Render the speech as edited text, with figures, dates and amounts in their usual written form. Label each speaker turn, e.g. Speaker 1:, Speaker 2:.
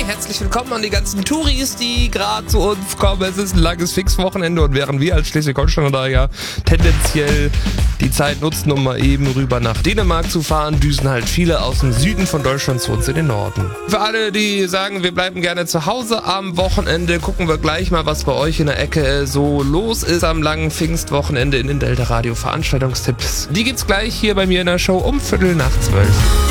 Speaker 1: Hey, herzlich willkommen an die ganzen Touris, die gerade zu uns kommen. Es ist ein langes Fixwochenende und während wir als Schleswig-Holsteiner da ja tendenziell die Zeit nutzen, um mal eben rüber nach Dänemark zu fahren, düsen halt viele aus dem Süden von Deutschland zu uns in den Norden. Für alle, die sagen, wir bleiben gerne zu Hause am Wochenende, gucken wir gleich mal, was bei euch in der Ecke so los ist am langen Pfingstwochenende in den Delta Radio Veranstaltungstipps. Die gibt's gleich hier bei mir in der Show um 11:45.